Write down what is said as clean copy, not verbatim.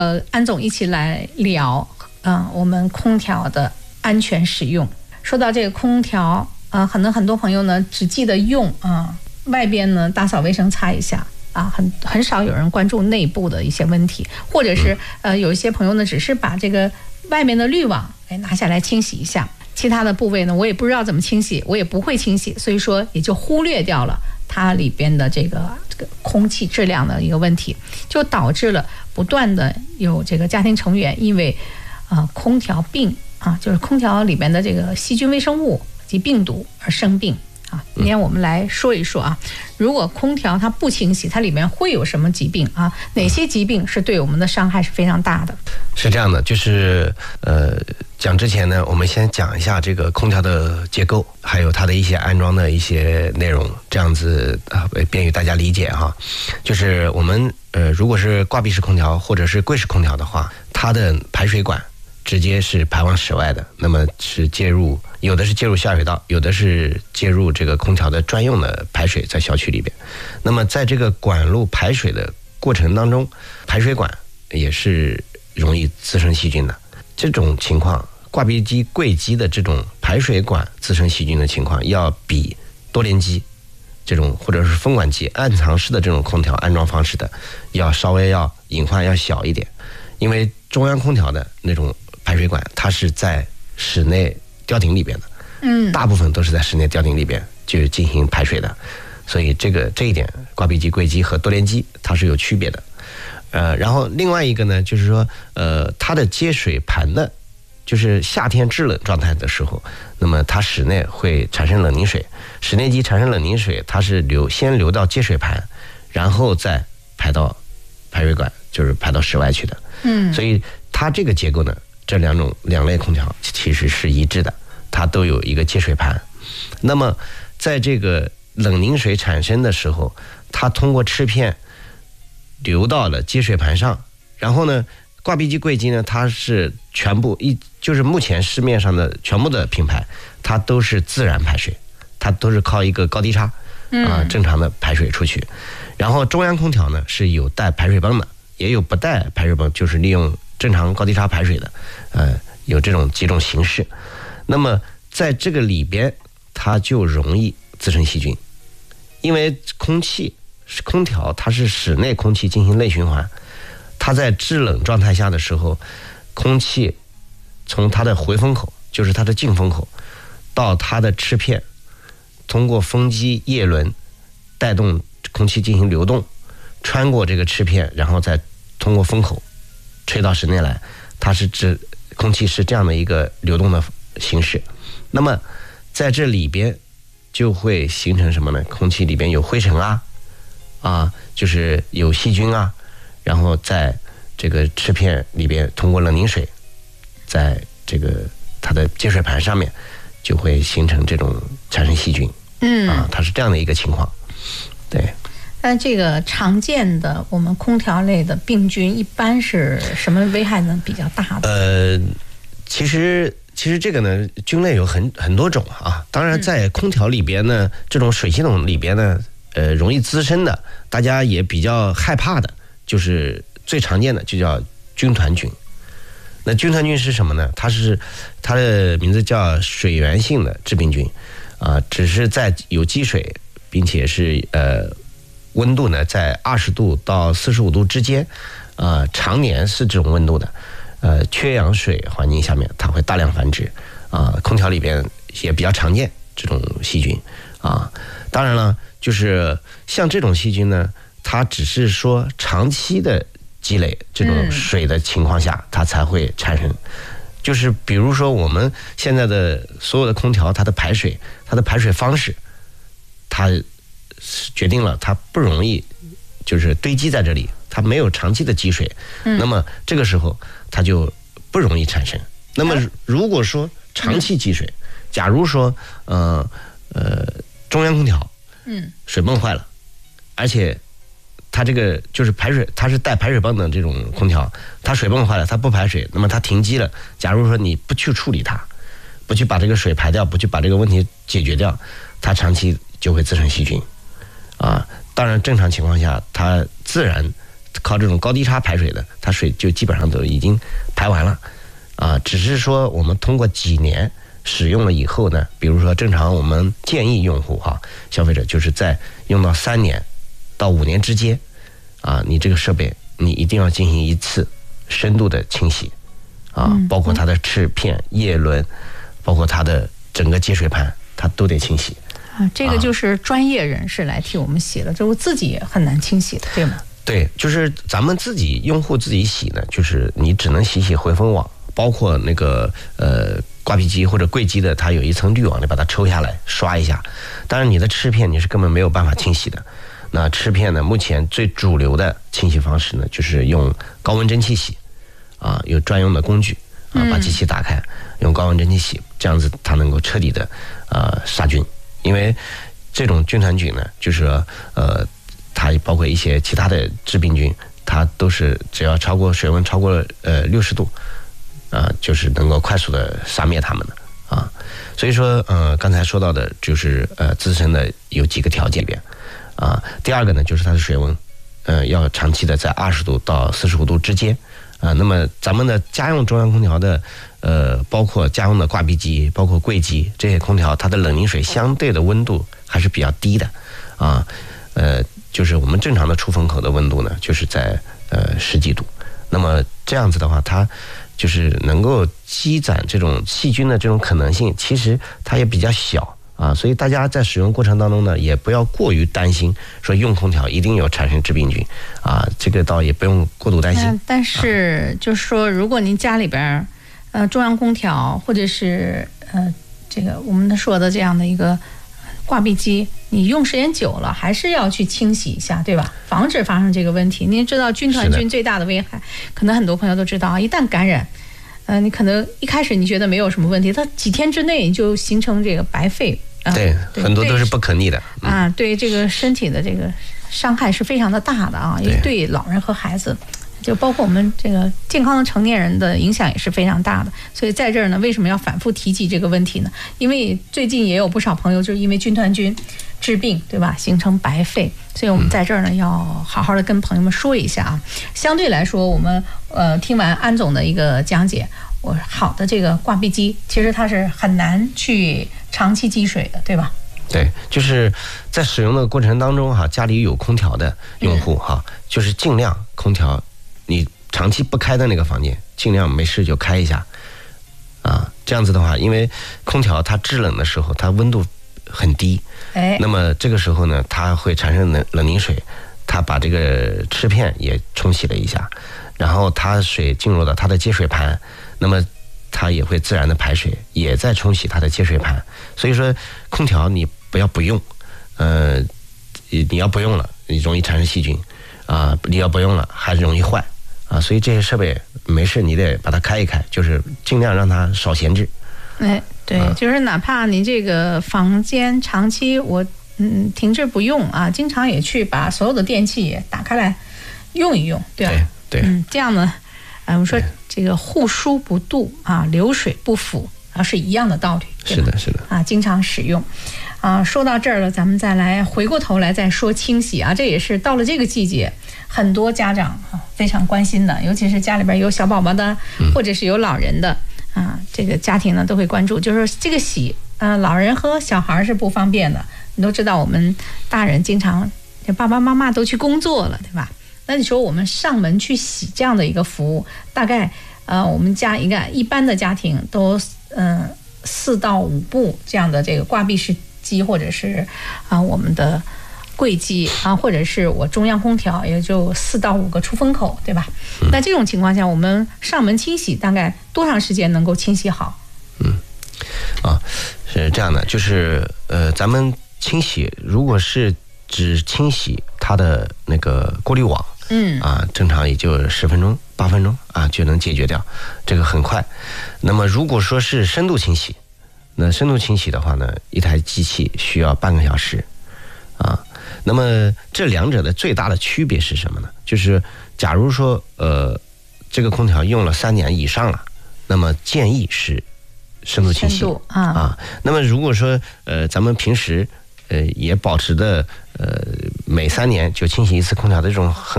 安总一起来聊我们空调的安全使用。说到这个空调很多朋友呢只记得用外边呢打扫卫生擦一下很少有人关注内部的一些问题，或者是有一些朋友呢只是把这个外面的滤网拿下来清洗一下，其他的部位呢我也不知道怎么清洗，我也不会清洗，所以说也就忽略掉了它里边的这个空气质量的一个问题，就导致了不断的有这个家庭成员因为空调病就是空调里边的这个细菌微生物及病毒而生病今天我们来说一说如果空调它不清洗，它里面会有什么疾病哪些疾病是对我们的伤害是非常大的？ 是这样的，就是讲之前呢，我们先讲一下这个空调的结构，还有它的一些安装的一些内容，这样子便于大家理解就是我们如果是挂闭式空调或者是柜式空调的话，它的排水管直接是排往室外的，那么是介入，有的是介入下水道，有的是介入这个空调的专用的排水在小区里边。那么在这个管路排水的过程当中，排水管也是容易滋生细菌的。这种情况，挂闭机、柜机的这种排水管滋生细菌的情况，要比多联机这种或者是风管机暗藏式的这种空调安装方式的，要稍微隐患要小一点，因为中央空调的那种排水管它是在室内吊顶里边的，大部分都是在室内吊顶里边就进行排水的，所以这一点挂闭机、柜机和多联机它是有区别的。然后另外一个呢，就是说它的接水盘的，就是夏天制冷状态的时候，那么它室内会产生冷凝水，室内机产生冷凝水，它是先流到接水盘，然后再排到排水管，就是排到室外去的。所以它这个结构呢，这两类空调其实是一致的，它都有一个接水盘。那么在这个冷凝水产生的时候，它通过翅片流到了接水盘上，然后呢，挂闭机、柜机呢，它是全部就是目前市面上的全部的品牌，它都是自然排水，它都是靠一个高低差正常的排水出去。然后中央空调呢是有带排水泵的，也有不带排水泵，就是利用正常高低差排水的，有这种几种形式。那么在这个里边，它就容易滋生细菌，因为空调它是室内空气进行内循环，它在制冷状态下的时候，空气从它的回风口，就是它的进风口，到它的翅片，通过风机叶轮带动空气进行流动，穿过这个翅片，然后再通过风口吹到室内来，它是空气是这样的一个流动的形式。那么在这里边就会形成什么呢？空气里边有灰尘就是有细菌然后在这个翅片里边通过冷凝水，在这个它的接水盘上面就会形成这种产生细菌，它是这样的一个情况。对。 但这个常见的我们空调类的病菌一般是什么危害呢？比较大的？ 其实这个呢，菌类有很多种当然在空调里边呢，这种水系统里边呢，容易滋生的，大家也比较害怕的，就是最常见的就叫军团菌。那军团菌是什么呢？它的名字叫水源性的致病菌只是在有积水，并且是温度呢在20度到45度之间，常年是这种温度的，缺氧水环境下面它会大量繁殖空调里边也比较常见这种细菌当然了，就是像这种细菌呢，它只是说长期的积累这种水的情况下，它才会产生。就是比如说我们现在的所有的空调，它的排水方式，它决定了它不容易就是堆积在这里，它没有长期的积水，那么这个时候它就不容易产生。那么如果说长期积水，假如说中央空调水泵坏了，而且它这个就是排水，它是带排水泵的这种空调，它水泵坏了，它不排水，那么它停机了。假如说你不去处理它，不去把这个水排掉，不去把这个问题解决掉，它长期就会滋生细菌当然正常情况下，它自然靠这种高低差排水的，它水就基本上都已经排完了啊。只是说我们通过几年使用了以后呢，比如说正常我们建议用户消费者就是在用到3年到5年之间啊，你这个设备你一定要进行一次深度的清洗啊，包括它的翅片、叶轮，包括它的整个接水盘，它都得清洗啊。这个就是专业人士来替我们洗了，就自己也很难清洗的，对吗？ 对，就是咱们自己用户自己洗呢，就是你只能洗回风网，包括那个挂壁机或者柜机的，它有一层滤网，你把它抽下来刷一下。当然你的翅片你是根本没有办法清洗的。那翅片呢，目前最主流的清洗方式呢，就是用高温蒸汽洗啊，有专用的工具啊，把机器打开，用高温蒸汽洗，这样子它能够彻底的杀菌。因为这种菌团菌呢，就是说它包括一些其他的致病菌，它都是只要水温超过60度就是能够快速的杀灭它们的啊。所以说刚才说到的就是自身的有几个条件里边啊。第二个呢，就是它的水温要长期的在20度到45度之间啊。那么咱们的家用中央空调的包括家用的挂壁机，包括柜机这些空调，它的冷凝水相对的温度还是比较低的啊。就是我们正常的出风口的温度呢，就是在10几度。那么这样子的话，它就是能够积攒这种细菌的这种可能性，其实它也比较小啊。所以大家在使用过程当中呢，也不要过于担心说用空调一定有产生致病菌啊，这个倒也不用过度担心。 但是就是说，如果您家里边中央空调或者是这个我们说的这样的一个挂壁机，你用时间久了还是要去清洗一下，对吧？防止发生这个问题。您知道菌团菌最大的危害，可能很多朋友都知道，一旦感染，你可能一开始你觉得没有什么问题，它几天之内就形成这个白肺。 对，很多都是不可逆的啊，对这个身体的这个伤害是非常的大的啊，也对老人和孩子。就包括我们这个健康的成年人的影响也是非常大的，所以在这儿呢，为什么要反复提及这个问题呢？因为最近也有不少朋友就是因为菌团菌致病，对吧？形成白肺，所以我们在这儿呢要好好的跟朋友们说一下啊。相对来说，我们听完安总的一个讲解，好的这个挂壁机其实它是很难去长期积水的，对吧？ 对，就是在使用的过程当中家里有空调的用户就是尽量空调你长期不开的那个房间，尽量没事就开一下啊。这样子的话，因为空调它制冷的时候，它温度很低，那么这个时候呢，它会产生冷凝水，它把这个翅片也冲洗了一下，然后它水进入到它的接水盘，那么它也会自然的排水，也在冲洗它的接水盘。所以说，空调你不要不用，你要不用了，你容易产生细菌啊；你要不用了，还容易坏啊。所以这些设备没事你得把它开一开，就是尽量让它少闲置。 对，就是哪怕你这个房间长期停滞不用啊，经常也去把所有的电器也打开来用一用，对吧？ 对， 这样呢，我们说这个护疏不蠹啊，流水不腐啊，是一样的道理。 是的啊，经常使用啊。说到这儿了，咱们再来回过头来再说清洗啊，这也是到了这个季节，很多家长非常关心的，尤其是家里边有小宝宝的，或者是有老人的啊，这个家庭呢都会关注，就是这个洗老人和小孩是不方便的。你都知道，我们大人经常爸爸妈妈都去工作了，对吧？那你说我们上门去洗这样的一个服务，大概我们家一般的家庭都4到5部这样的这个挂壁式机，或者是我们的柜机啊，或者是我中央空调，也就4到5个出风口，对吧？那这种情况下，我们上门清洗大概多长时间能够清洗好？ 是这样的，就是咱们清洗如果是只清洗它的那个过滤网，正常也就10分钟、8分钟就能解决掉，这个很快。那么如果说是深度清洗，那深度清洗的话呢，一台机器需要半个小时那么这两者的最大的区别是什么呢？就是假如说这个空调用了3年以上了，那么建议是深度清洗那么如果说咱们平时也保持的每3年就清洗一次空调的这种很